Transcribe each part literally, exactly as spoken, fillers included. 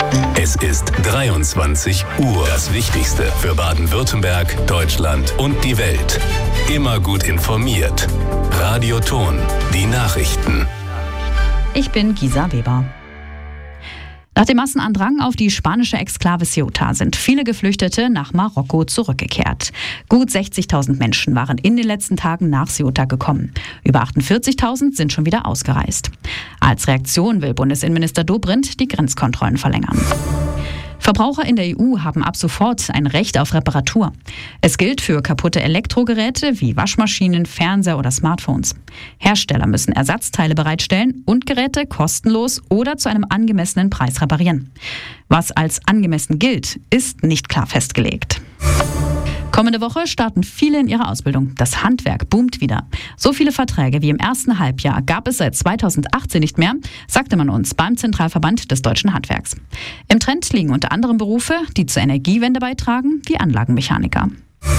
Es ist dreiundzwanzig Uhr. Das Wichtigste für Baden-Württemberg, Deutschland und die Welt. Immer gut informiert. Radio Ton, die Nachrichten. Ich bin Gisa Weber. Nach dem Massenandrang auf die spanische Exklave Ceuta sind viele Geflüchtete nach Marokko zurückgekehrt. Gut sechzigtausend Menschen waren in den letzten Tagen nach Ceuta gekommen. Über achtundvierzigtausend sind schon wieder ausgereist. Als Reaktion will Bundesinnenminister Dobrindt die Grenzkontrollen verlängern. Verbraucher in der E U haben ab sofort ein Recht auf Reparatur. Es gilt für kaputte Elektrogeräte wie Waschmaschinen, Fernseher oder Smartphones. Hersteller müssen Ersatzteile bereitstellen und Geräte kostenlos oder zu einem angemessenen Preis reparieren. Was als angemessen gilt, ist nicht klar festgelegt. Kommende Woche starten viele in ihrer Ausbildung. Das Handwerk boomt wieder. So viele Verträge wie im ersten Halbjahr gab es seit zweitausendachtzehn nicht mehr, sagte man uns beim Zentralverband des Deutschen Handwerks. Im Trend liegen unter anderem Berufe, die zur Energiewende beitragen, wie Anlagenmechaniker.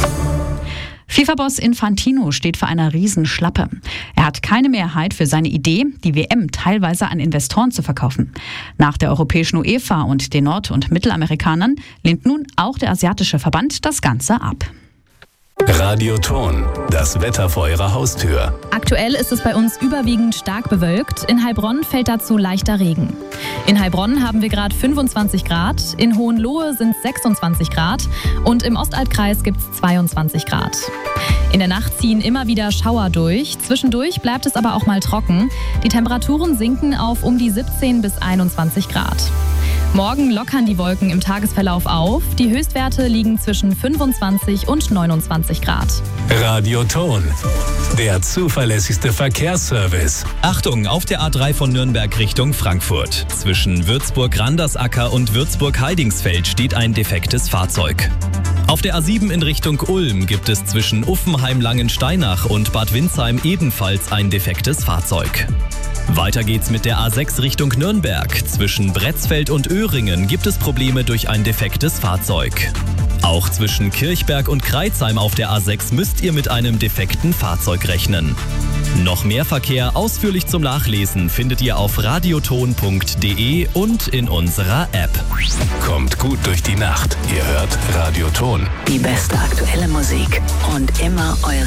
FIFA-Boss Infantino steht vor einer Riesenschlappe. Er hat keine Mehrheit für seine Idee, die W M teilweise an Investoren zu verkaufen. Nach der europäischen UEFA und den Nord- und Mittelamerikanern lehnt nun auch der asiatische Verband das Ganze ab. Radio Ton, das Wetter vor Ihrer Haustür. Aktuell ist es bei uns überwiegend stark bewölkt. In Heilbronn fällt dazu leichter Regen. In Heilbronn haben wir gerade fünfundzwanzig Grad, in Hohenlohe sind es sechsundzwanzig Grad und im Ostalbkreis gibt es zweiundzwanzig Grad. In der Nacht ziehen immer wieder Schauer durch. Zwischendurch bleibt es aber auch mal trocken. Die Temperaturen sinken auf um die siebzehn bis einundzwanzig Grad. Morgen lockern die Wolken im Tagesverlauf auf. Die Höchstwerte liegen zwischen fünfundzwanzig und neunundzwanzig Grad. Radio Ton, der zuverlässigste Verkehrsservice. Achtung, auf der A drei von Nürnberg Richtung Frankfurt. Zwischen Würzburg-Randersacker und Würzburg-Heidingsfeld steht ein defektes Fahrzeug. Auf der A sieben in Richtung Ulm gibt es zwischen Uffenheim-Langensteinach und Bad Windsheim ebenfalls ein defektes Fahrzeug. Weiter geht's mit der A sechs Richtung Nürnberg. Zwischen Bretzfeld und Öhringen gibt es Probleme durch ein defektes Fahrzeug. Auch zwischen Kirchberg und Kreuzheim auf der A sechs müsst ihr mit einem defekten Fahrzeug rechnen. Noch mehr Verkehr ausführlich zum Nachlesen findet ihr auf radioton punkt de und in unserer App. Kommt gut durch die Nacht. Ihr hört Radio Ton. Die beste aktuelle Musik und immer eure